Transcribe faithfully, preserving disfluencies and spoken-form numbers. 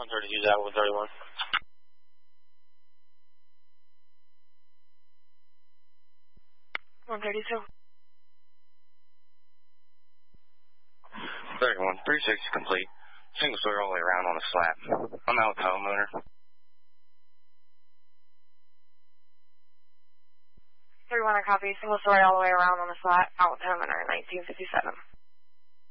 one thirty-two, that one thirty-one. one thirty-two. thirty-one, three sixty complete. Single story all the way around on the slat. I'm out with the homeowner. thirty-one, I copy. Single story all the way around on the slat. Out with homeowner, nineteen fifty-seven.